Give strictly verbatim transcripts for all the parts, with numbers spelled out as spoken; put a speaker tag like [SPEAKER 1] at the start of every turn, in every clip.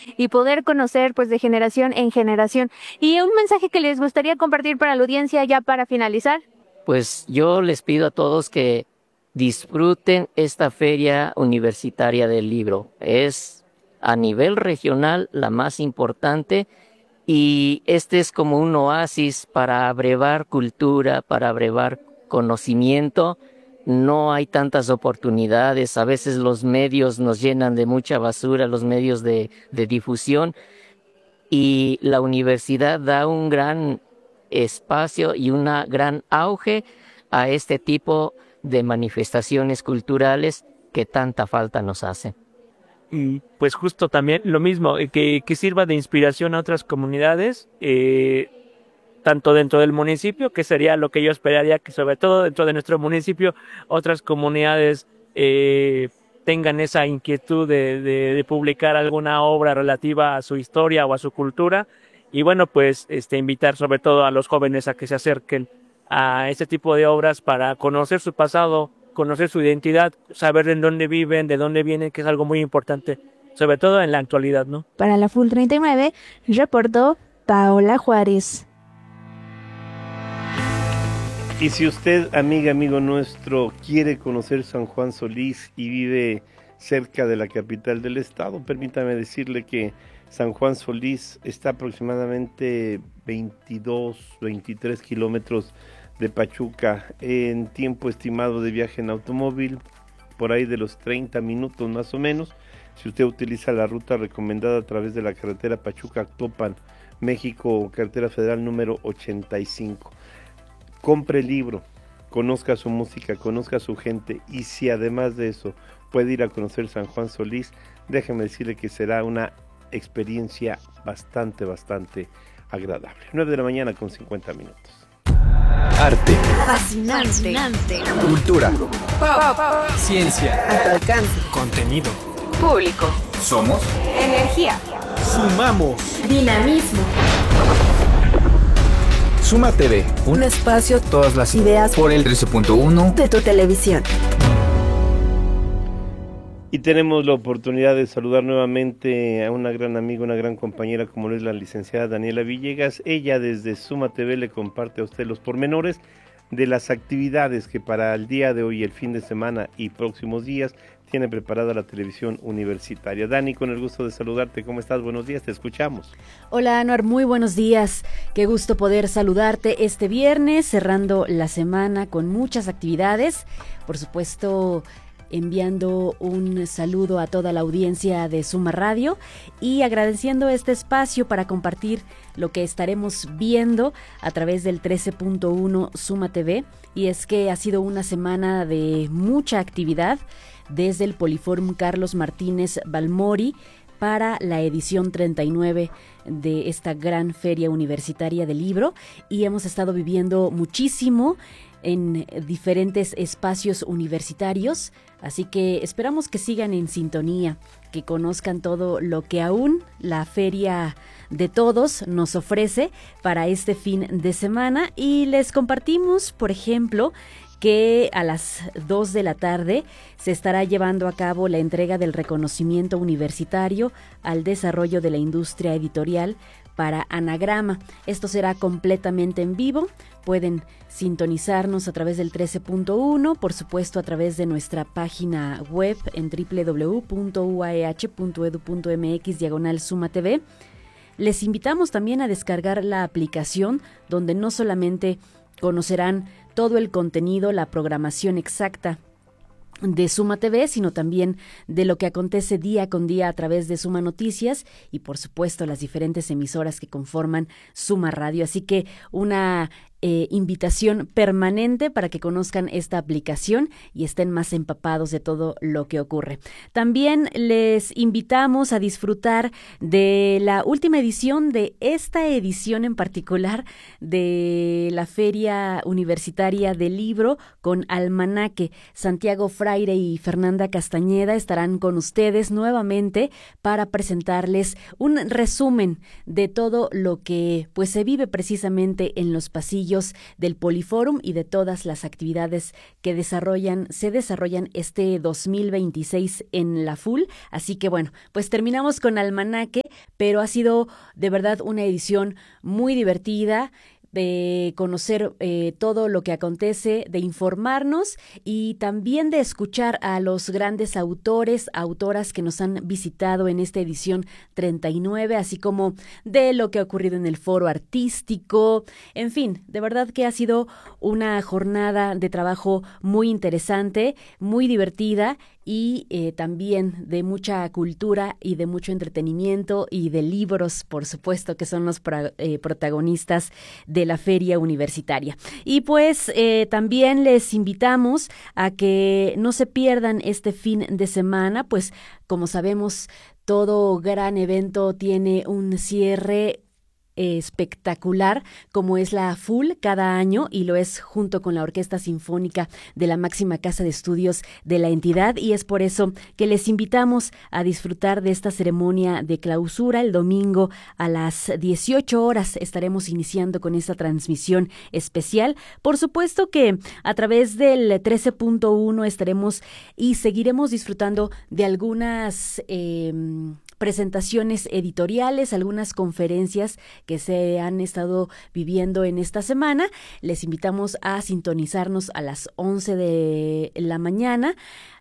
[SPEAKER 1] y poder conocer pues de generación en generación. Y un mensaje que les gustaría compartir para la audiencia ya para finalizar.
[SPEAKER 2] Pues yo les pido a todos que disfruten esta feria universitaria del libro. Es a nivel regional la más importante y este es como un oasis para abrevar cultura, para abrevar conocimiento. No hay tantas oportunidades, a veces los medios nos llenan de mucha basura, los medios de, de difusión, y la universidad da un gran espacio y un gran auge a este tipo de manifestaciones culturales que tanta falta nos hacen.
[SPEAKER 3] Y pues justo también lo mismo, que, que sirva de inspiración a otras comunidades, eh, tanto dentro del municipio, que sería lo que yo esperaría que sobre todo dentro de nuestro municipio otras comunidades eh, tengan esa inquietud de, de, de publicar alguna obra relativa a su historia o a su cultura. Y bueno, pues este invitar sobre todo a los jóvenes a que se acerquen a este tipo de obras para conocer su pasado, conocer su identidad, saber en dónde viven, de dónde vienen, que es algo muy importante, sobre todo en la actualidad, ¿no?
[SPEAKER 1] Para la Full treinta y nueve, reportó Paola Juárez.
[SPEAKER 4] Y si usted, amiga, amigo nuestro, quiere conocer San Juan Solís y vive cerca de la capital del estado, permítame decirle que San Juan Solís está aproximadamente veintidós, veintitrés kilómetros de Pachuca, en tiempo estimado de viaje en automóvil, por ahí de los treinta minutos más o menos, si usted utiliza la ruta recomendada a través de la carretera Pachuca-Actopan, México, carretera federal número ochenta y cinco. Compre el libro, conozca su música, conozca su gente, y si además de eso puede ir a conocer San Juan Solís, déjeme decirle que será una experiencia bastante, bastante agradable. nueve de la mañana con cincuenta minutos.
[SPEAKER 5] Arte.
[SPEAKER 6] Fascinante. Fascinante.
[SPEAKER 5] Cultura.
[SPEAKER 6] Pop.
[SPEAKER 5] Ciencia.
[SPEAKER 6] A tu alcance.
[SPEAKER 5] Contenido.
[SPEAKER 6] Público.
[SPEAKER 5] Somos.
[SPEAKER 6] Energía.
[SPEAKER 5] Sumamos.
[SPEAKER 6] Dinamismo.
[SPEAKER 5] Suma T V.
[SPEAKER 6] Un espacio,
[SPEAKER 5] Todas las
[SPEAKER 6] ideas
[SPEAKER 5] por el trece punto uno
[SPEAKER 6] de tu televisión.
[SPEAKER 4] Y tenemos la oportunidad de saludar nuevamente a una gran amiga, una gran compañera como lo es la licenciada Daniela Villegas. Ella desde Suma T V le comparte a usted los pormenores de las actividades que para el día de hoy, el fin de semana y próximos días tiene preparada la televisión universitaria. Dani, con el gusto de saludarte. ¿Cómo estás? Buenos días, te escuchamos.
[SPEAKER 7] Hola, Anuar, muy buenos días. Qué gusto poder saludarte este viernes, cerrando la semana con muchas actividades. Por supuesto, enviando un saludo a toda la audiencia de Suma Radio y agradeciendo este espacio para compartir lo que estaremos viendo a través del trece punto uno Suma T V. Y es que ha sido una semana de mucha actividad desde el Poliforum Carlos Martínez Balmori para la edición treinta y nueve de esta gran feria universitaria del libro, y hemos estado viviendo muchísimo en diferentes espacios universitarios, así que esperamos que sigan en sintonía, que conozcan todo lo que aún la Feria de Todos nos ofrece para este fin de semana, y les compartimos, por ejemplo, que a las dos de la tarde se estará llevando a cabo la entrega del reconocimiento universitario al desarrollo de la industria editorial para Anagrama. Esto será completamente en vivo. Pueden sintonizarnos a través del trece punto uno, por supuesto a través de nuestra página web en doble u doble u doble u punto u a e hache punto edu punto eme equis diagonal Suma T V. Les invitamos también a descargar la aplicación, donde no solamente conocerán todo el contenido, la programación exacta de Suma T V, sino también de lo que acontece día con día a través de Suma Noticias y, por supuesto, las diferentes emisoras que conforman Suma Radio. Así que una eh, invitación permanente para que conozcan esta aplicación y estén más empapados de todo lo que ocurre. También les invitamos a disfrutar de la última edición, de esta edición en particular de la Feria Universitaria del Libro con Almanaque. Santiago Fraire y Fernanda Castañeda estarán con ustedes nuevamente para presentarles un resumen de todo lo que pues se vive precisamente en los pasillos del Poliforum y de todas las actividades que desarrollan, se desarrollan este dos mil veintiséis en la Full. Así que bueno, pues terminamos con Almanaque pero ha sido de verdad una edición muy divertida, de conocer eh, todo lo que acontece, de informarnos y también de escuchar a los grandes autores, autoras que nos han visitado en esta edición treinta y nueve, así como de lo que ha ocurrido en el foro artístico. En fin, de verdad que ha sido una jornada de trabajo muy interesante, muy divertida y eh, también de mucha cultura y de mucho entretenimiento y de libros, por supuesto, que son los pra, eh, protagonistas de la feria universitaria. Y pues eh, también les invitamos a que no se pierdan este fin de semana, pues como sabemos, todo gran evento tiene un cierre espectacular, como es la FUL cada año, y lo es junto con la Orquesta Sinfónica de la máxima casa de estudios de la entidad, y es por eso que les invitamos a disfrutar de esta ceremonia de clausura. El domingo a las dieciocho horas estaremos iniciando con esta transmisión especial. Por supuesto que a través del trece punto uno estaremos y seguiremos disfrutando de algunas eh, presentaciones editoriales, algunas conferencias que se han estado viviendo en esta semana. Les invitamos a sintonizarnos a las once de la mañana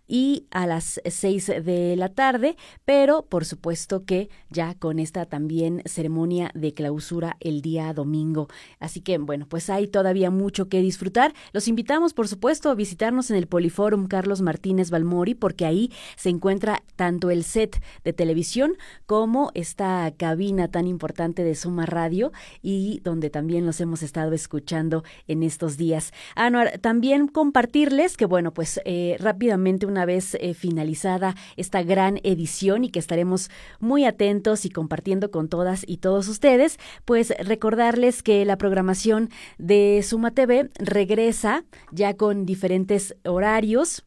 [SPEAKER 7] y a las seis de la tarde, pero por supuesto que ya con esta también ceremonia de clausura el día domingo. Así que bueno, pues hay todavía mucho que disfrutar. Los invitamos, por supuesto, a visitarnos en el Poliforum Carlos Martínez Balmori, porque ahí se encuentra tanto el set de televisión como esta cabina tan importante de Suma Radio, y donde también los hemos estado escuchando en estos días. Anuar, también compartirles que bueno, pues eh, rápidamente una vez eh, finalizada esta gran edición y que estaremos muy atentos y compartiendo con todas y todos ustedes, pues recordarles que la programación de Suma T V regresa ya con diferentes horarios,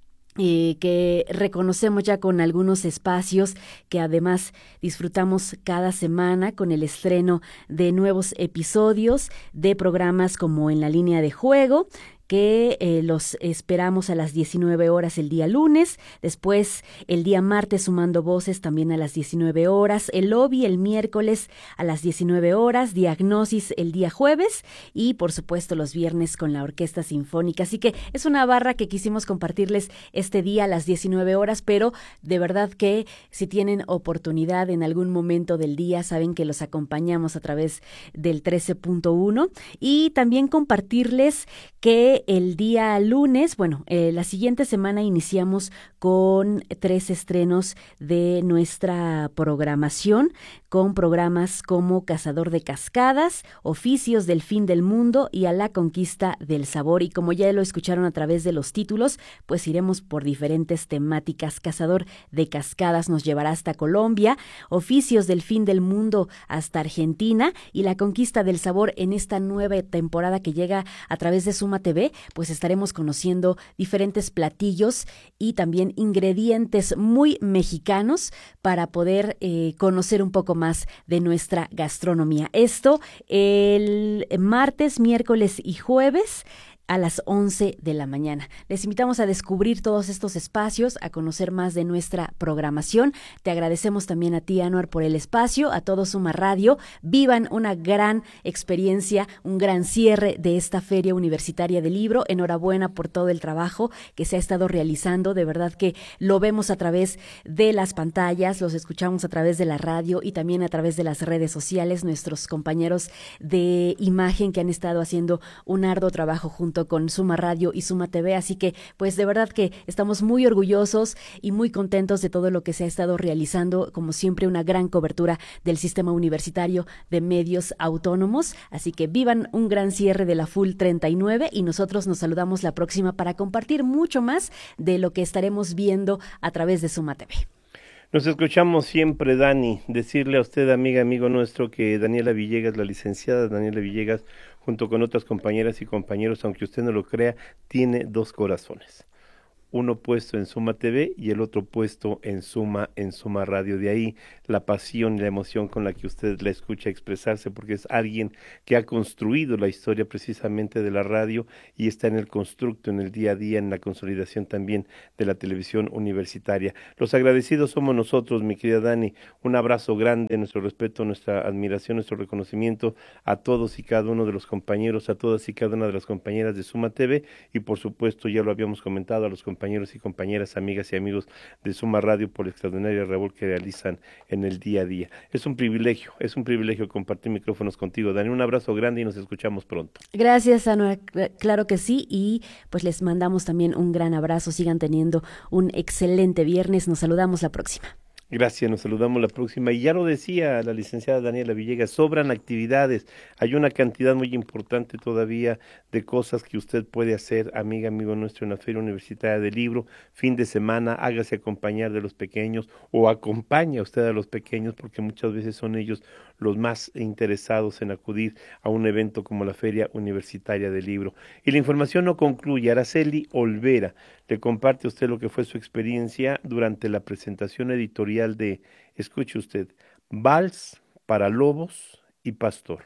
[SPEAKER 7] Eh, que reconocemos ya con algunos espacios que además disfrutamos cada semana con el estreno de nuevos episodios de programas como En la Línea de Juego, que eh, los esperamos a las diecinueve horas el día lunes, después el día martes Sumando Voces también a las diecinueve horas, el lobby el miércoles a las diecinueve horas, Diagnosis el día jueves y por supuesto los viernes con la Orquesta Sinfónica. Así que es una barra que quisimos compartirles este día a las diecinueve horas, pero de verdad que si tienen oportunidad en algún momento del día, saben que los acompañamos a través del trece punto uno, y también compartirles que el día lunes, bueno, eh, la siguiente semana iniciamos con tres estrenos de nuestra programación, con programas como Cazador de Cascadas, Oficios del Fin del Mundo y A la Conquista del Sabor. Y como ya lo escucharon a través de los títulos, pues iremos por diferentes temáticas. Cazador de Cascadas nos llevará hasta Colombia, Oficios del Fin del Mundo hasta Argentina, y La Conquista del Sabor en esta nueva temporada que llega a través de Suma T V, pues estaremos conociendo diferentes platillos y también ingredientes muy mexicanos para poder eh, conocer un poco más de nuestra gastronomía. Esto el martes, miércoles y jueves a las once de la mañana. Les invitamos a descubrir todos estos espacios, a conocer más de nuestra programación. Te agradecemos también a ti, Anuar, por el espacio, a todo Suma Radio. Vivan una gran experiencia, un gran cierre de esta Feria Universitaria del Libro. Enhorabuena por todo el trabajo que se ha estado realizando. De verdad que lo vemos a través de las pantallas, los escuchamos a través de la radio y también a través de las redes sociales. Nuestros compañeros de imagen que han estado haciendo un arduo trabajo junto con Suma Radio y Suma T V, así que pues de verdad que estamos muy orgullosos y muy contentos de todo lo que se ha estado realizando, como siempre una gran cobertura del Sistema Universitario de Medios Autónomos, así que vivan un gran cierre de la FUL treinta y nueve y nosotros nos saludamos la próxima para compartir mucho más de lo que estaremos viendo a través de Suma T V.
[SPEAKER 4] Nos escuchamos siempre, Dani. Decirle a usted, amiga, amigo nuestro, que Daniela Villegas, la licenciada Daniela Villegas, junto con otras compañeras y compañeros, aunque usted no lo crea, tiene dos corazones. uno puesto en Suma T V y el otro puesto en Suma, en Suma Radio. De ahí la pasión y la emoción con la que usted la escucha expresarse, porque es alguien que ha construido la historia precisamente de la radio y está en el constructo, en el día a día, en la consolidación también de la televisión universitaria. Los agradecidos somos nosotros, mi querida Dani. Un abrazo grande, nuestro respeto, nuestra admiración, nuestro reconocimiento a todos y cada uno de los compañeros, a todas y cada una de las compañeras de Suma T V y por supuesto, ya lo habíamos comentado, a los compañeros y compañeras, amigas y amigos de Suma Radio por la extraordinaria labor que realizan en el día a día. Es un privilegio, es un privilegio compartir micrófonos contigo, Dani. Un abrazo grande y nos escuchamos pronto.
[SPEAKER 7] Gracias, Anuar, claro que sí, y pues les mandamos también un gran abrazo. Sigan teniendo un excelente viernes. Nos saludamos la próxima.
[SPEAKER 4] Gracias, nos saludamos la próxima. Y ya lo decía la licenciada Daniela Villegas, sobran actividades, hay una cantidad muy importante todavía de cosas que usted puede hacer, amiga, amigo nuestro, en la Feria Universitaria del Libro. Fin de semana, hágase acompañar de los pequeños o acompaña usted a los pequeños, porque muchas veces son ellos los más interesados en acudir a un evento como la Feria Universitaria del Libro. Y la información no concluye. Araceli Olvera le comparte a usted lo que fue su experiencia durante la presentación editorial de, escuche usted, Vals para Lobos y Pastor.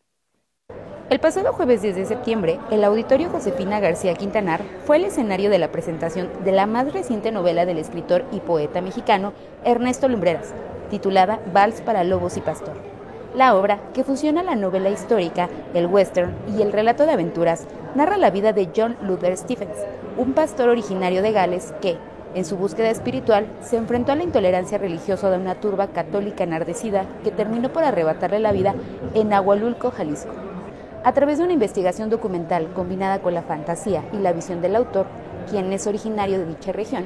[SPEAKER 8] El pasado jueves diez de septiembre, el Auditorio Josefina García Quintanar fue el escenario de la presentación de la más reciente novela del escritor y poeta mexicano Ernesto Lumbreras, titulada Vals para Lobos y Pastor. La obra, que fusiona la novela histórica, el western y el relato de aventuras, narra la vida de John Luther Stephens, un pastor originario de Gales que, en su búsqueda espiritual, se enfrentó a la intolerancia religiosa de una turba católica enardecida que terminó por arrebatarle la vida en Ahualulco, Jalisco. A través de una investigación documental combinada con la fantasía y la visión del autor, quien es originario de dicha región,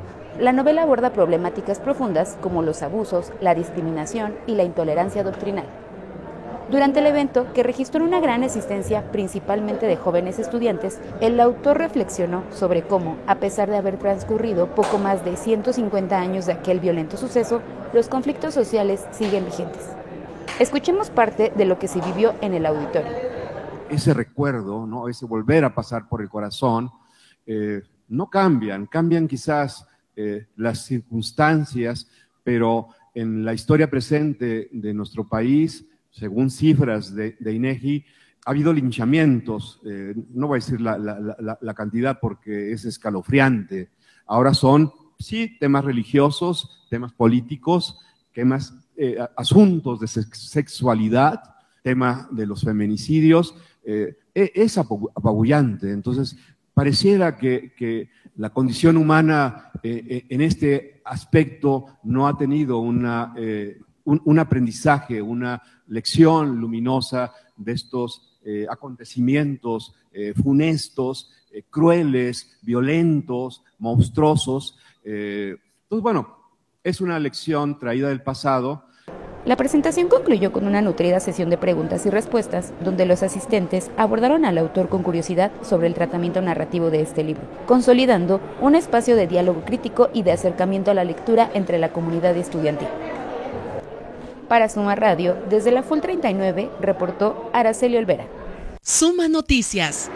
[SPEAKER 8] la novela aborda problemáticas profundas como los abusos, la discriminación y la intolerancia doctrinal. Durante el evento, que registró una gran asistencia principalmente de jóvenes estudiantes, el autor reflexionó sobre cómo, a pesar de haber transcurrido poco más de ciento cincuenta años de aquel violento suceso, los conflictos sociales siguen vigentes. Escuchemos parte de lo que se vivió en el auditorio.
[SPEAKER 9] Ese recuerdo, ¿no? Ese volver a pasar por el corazón, eh, no cambian, cambian quizás eh, las circunstancias, pero en la historia presente de nuestro país, según cifras de, de INEGI, ha habido linchamientos, eh, no voy a decir la, la, la, la cantidad porque es escalofriante. Ahora son, sí, temas religiosos, temas políticos, temas, eh, asuntos de sexualidad, tema de los feminicidios, eh, es apabullante. Entonces, pareciera que, que la condición humana eh, en este aspecto no ha tenido una, eh, un, un aprendizaje, una lección luminosa de estos eh, acontecimientos eh, funestos, eh, crueles, violentos, monstruosos. Eh, entonces, bueno, es una lección traída del pasado.
[SPEAKER 8] La presentación concluyó con una nutrida sesión de preguntas y respuestas, donde los asistentes abordaron al autor con curiosidad sobre el tratamiento narrativo de este libro, consolidando un espacio de diálogo crítico y de acercamiento a la lectura entre la comunidad estudiantil. Para Suma Radio, desde la Full treinta y nueve, reportó Araceli Olvera.
[SPEAKER 10] Suma Noticias.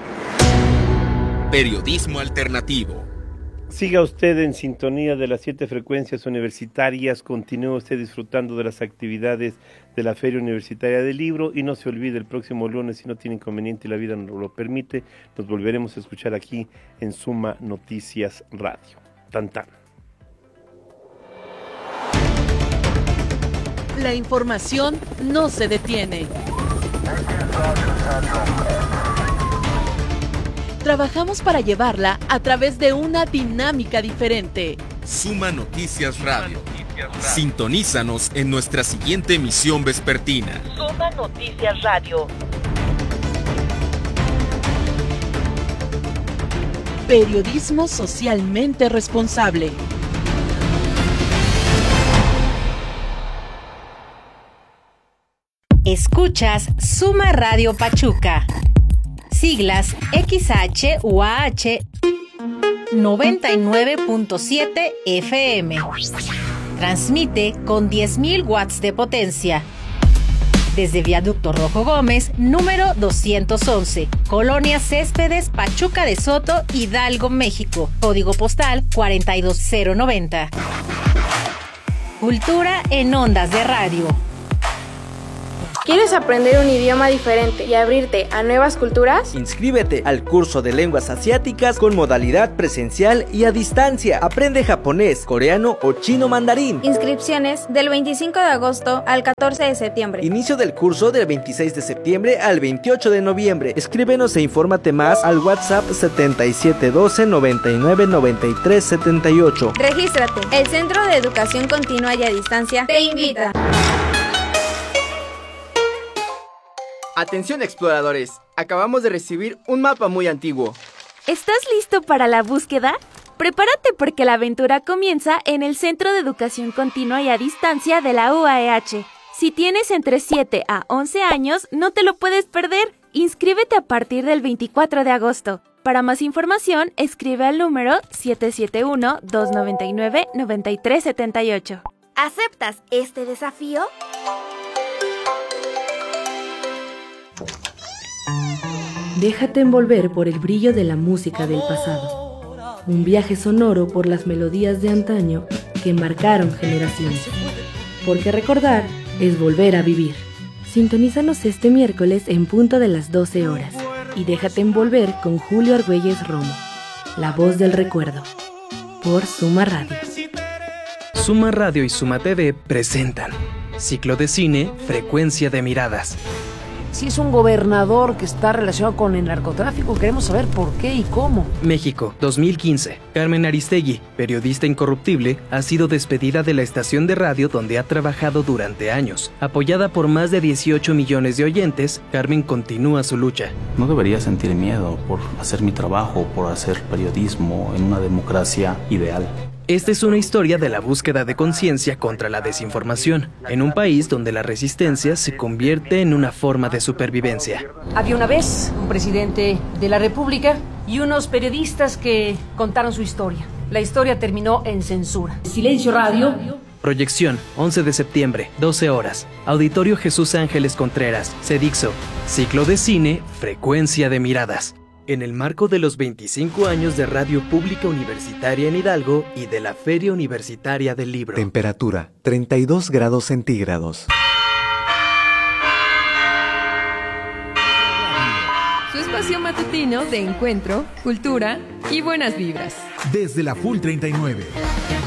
[SPEAKER 10] Periodismo alternativo.
[SPEAKER 4] Siga usted en sintonía de las siete frecuencias universitarias, continúe usted disfrutando de las actividades de la Feria Universitaria del Libro y no se olvide, el próximo lunes, si no tiene inconveniente y la vida nos lo permite, nos volveremos a escuchar aquí en Suma Noticias Radio. Tan tan.
[SPEAKER 10] La información no se detiene. Trabajamos para llevarla a través de una dinámica diferente.
[SPEAKER 11] Suma Noticias Radio. Sintonízanos en nuestra siguiente emisión vespertina.
[SPEAKER 10] Suma Noticias Radio. Periodismo socialmente responsable.
[SPEAKER 6] Escuchas Suma Radio Pachuca. Siglas X H U A H noventa y nueve punto siete F M. Transmite con diez mil watts de potencia. desde Viaducto Rojo Gómez, número doscientos once, Colonia Céspedes, Pachuca de Soto, Hidalgo, México. Código postal cuarenta y dos cero noventa. Cultura en ondas de radio.
[SPEAKER 12] ¿Quieres aprender un idioma diferente y abrirte a nuevas culturas?
[SPEAKER 13] Inscríbete al curso de lenguas asiáticas con modalidad presencial y a distancia. Aprende japonés, coreano o chino mandarín.
[SPEAKER 12] Inscripciones del veinticinco de agosto al catorce de septiembre.
[SPEAKER 13] Inicio del curso del veintiséis de septiembre al veintiocho de noviembre. Escríbenos e infórmate más al WhatsApp setenta y siete doce noventa y nueve noventa y tres setenta y ocho.
[SPEAKER 12] Regístrate. El Centro de Educación Continua y a Distancia te invita.
[SPEAKER 14] Atención exploradores, acabamos de recibir un mapa muy antiguo.
[SPEAKER 15] ¿Estás listo para la búsqueda? Prepárate porque la aventura comienza en el Centro de Educación Continua y a Distancia de la U A E H. Si tienes entre siete a once años, no te lo puedes perder. Inscríbete a partir del veinticuatro de agosto. Para más información, escribe al número siete siete uno, dos nueve nueve, nueve tres siete ocho.
[SPEAKER 16] ¿Aceptas este desafío?
[SPEAKER 17] Déjate envolver por el brillo de la música del pasado. Un viaje sonoro por las melodías de antaño que marcaron generaciones. Porque recordar es volver a vivir. Sintonízanos este miércoles en punto de las doce horas. Y déjate envolver con Julio Argüelles Romo, la voz del recuerdo. Por Suma Radio.
[SPEAKER 18] Suma Radio y Suma T V presentan Ciclo de Cine, Frecuencia de Miradas.
[SPEAKER 19] Si es un gobernador que está relacionado con el narcotráfico, queremos saber por qué y cómo.
[SPEAKER 18] México, dos mil quince. Carmen Aristegui, periodista incorruptible, ha sido despedida de la estación de radio donde ha trabajado durante años. Apoyada por más de dieciocho millones de oyentes, Carmen continúa su lucha.
[SPEAKER 20] No debería sentir miedo por hacer mi trabajo, por hacer periodismo en una democracia ideal.
[SPEAKER 18] Esta es una historia de la búsqueda de conciencia contra la desinformación, en un país donde la resistencia se convierte en una forma de supervivencia.
[SPEAKER 19] Había una vez un presidente de la República y unos periodistas que contaron su historia. La historia terminó en censura. Silencio Radio.
[SPEAKER 18] Proyección, once de septiembre, doce horas. Auditorio Jesús Ángeles Contreras, Cedixo. Ciclo de cine, Frecuencia de Miradas. En el marco de los veinticinco años de Radio Pública Universitaria en Hidalgo y de la Feria Universitaria del Libro.
[SPEAKER 21] Temperatura, treinta y dos grados centígrados.
[SPEAKER 22] Su espacio matutino de encuentro, cultura y buenas vibras.
[SPEAKER 23] Desde la Full treinta y nueve.